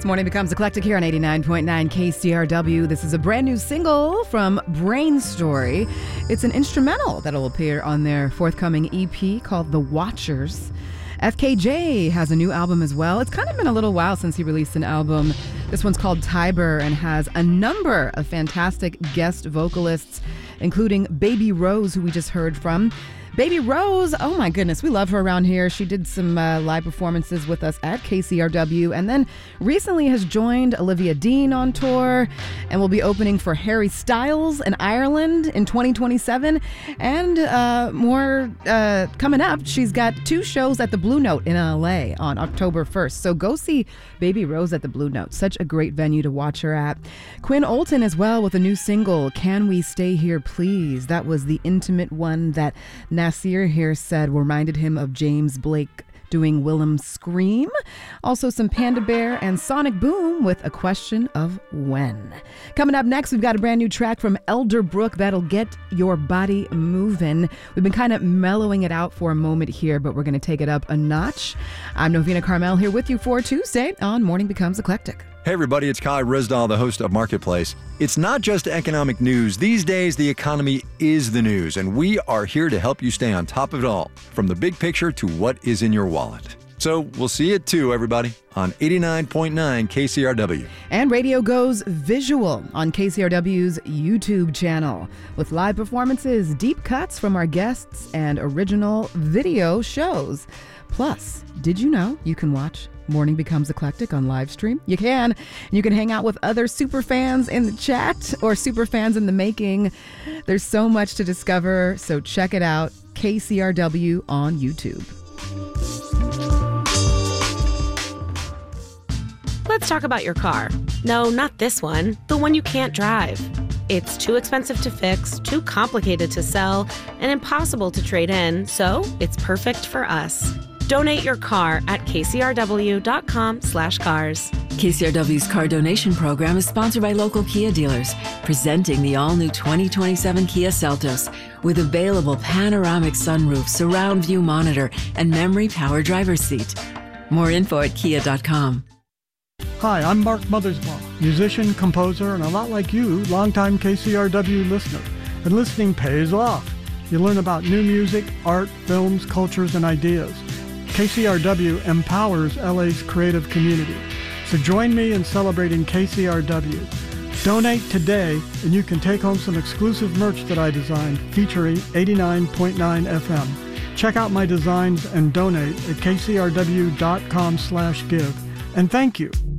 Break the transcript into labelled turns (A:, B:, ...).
A: Morning Becomes Eclectic here on 89.9 KCRW. This is a brand new single from Brain Story. It's an instrumental that'll appear on their forthcoming EP called The Watchers. FKJ has a new album as well. It's kind of been a little while since he released an album. This one's called Tiber and has a number of fantastic guest vocalists, including Baby Rose, who we just heard from. Baby Rose, oh my goodness, we love her around here. She did some live performances with us at KCRW and then recently has joined Olivia Dean on tour and will be opening for Harry Styles in Ireland in 2027. And more coming up. She's got 2 shows at the Blue Note in LA on October 1st. So go see Baby Rose at the Blue Note. Such a great venue to watch her at. Quinn Oldton as well with a new single, Can We Stay Here Please? That was the intimate one that Nasir here said reminded him of James Blake doing Willem Scream. Also some Panda Bear and Sonic Boom with A Question of When. Coming up next, we've got a brand new track from Elderbrook that'll get your body moving. We've been kind of mellowing it out for a moment here, but we're going to take it up a notch. I'm Novena Carmel here with you for Tuesday on Morning Becomes Eclectic.
B: Hey everybody, it's Kai Rizdal, the host of Marketplace. It's not just economic news. These days, the economy is the news, and we are here to help you stay on top of it all, from the big picture to what is in your wallet. So we'll see you at 2, everybody, on 89.9 KCRW.
A: And radio goes visual on KCRW's YouTube channel with live performances, deep cuts from our guests, and original video shows. Plus, did you know you can watch Morning Becomes Eclectic on live stream? You can. You can hang out with other super fans in the chat or super fans in the making. There's so much to discover, so check it out. KCRW on YouTube.
C: Let's talk about your car. No, not this one. The one you can't drive. It's too expensive to fix, too complicated to sell, and impossible to trade in, so it's perfect for us. Donate your car at kcrw.com/cars.
D: KCRW's car donation program is sponsored by local Kia dealers, presenting the all-new 2027 Kia Seltos with available panoramic sunroof, surround view monitor, and memory power driver's seat. More info at kia.com.
E: Hi, I'm Mark Mothersbaugh, musician, composer, and a lot like you, longtime KCRW listener. And listening pays off. You learn about new music, art, films, cultures, and ideas. KCRW empowers LA's creative community. So join me in celebrating KCRW. Donate today, and you can take home some exclusive merch that I designed featuring 89.9 FM. Check out my designs and donate at kcrw.com/give. And thank you.